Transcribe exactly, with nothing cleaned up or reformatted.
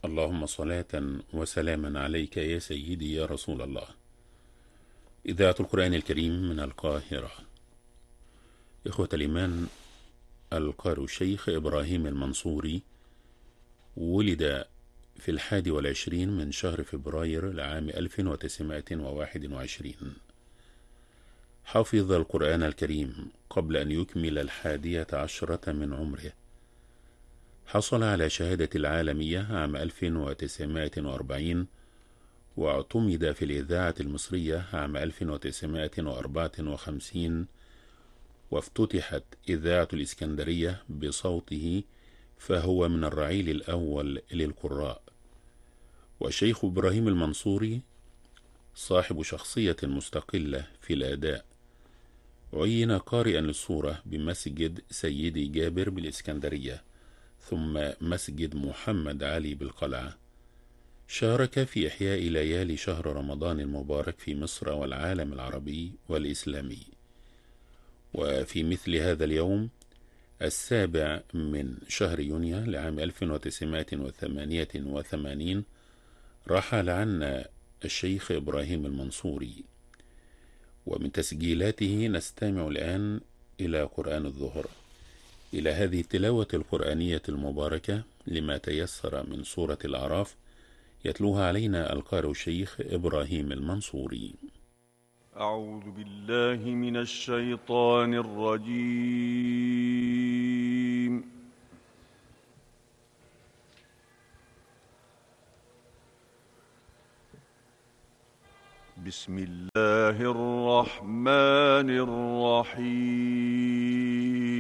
اللهم صلاة وسلاما عليك يا سيدي يا رسول الله. إذاعة القرآن الكريم من القاهرة. إخوة الإيمان، القارئ الشيخ إبراهيم المنصوري ولد في الحادي والعشرين من شهر فبراير لعام ألف وتسعمائة وواحد وعشرين. حفظ القرآن الكريم قبل أن يكمل الحادية عشرة من عمره. حصل على شهادة العالمية عام ألف وتسعمائة وأربعين، واعتمد في الإذاعة المصرية عام ألف وتسعمائة وأربعة وخمسين، وافتتحت إذاعة الإسكندرية بصوته، فهو من الرعيل الأول للقراء. والشيخ إبراهيم المنصوري صاحب شخصية مستقلة في الأداء. عين قارئا للصورة بمسجد سيدي جابر بالإسكندرية، ثم مسجد محمد علي بالقلعة. شارك في إحياء ليالي شهر رمضان المبارك في مصر والعالم العربي والإسلامي. وفي مثل هذا اليوم السابع من شهر يونيو لعام ألف وتسعمائة وثمانية وثمانين رحل عنا الشيخ إبراهيم المنصوري. ومن تسجيلاته نستمع الآن إلى قرآن الظهر، إلى هذه التلاوة القرآنية المباركة لما تيسر من سورة الأعراف، يتلوها علينا القارئ الشيخ إبراهيم المنصوري. أعوذ بالله من الشيطان الرجيم. بسم الله الرحمن الرحيم.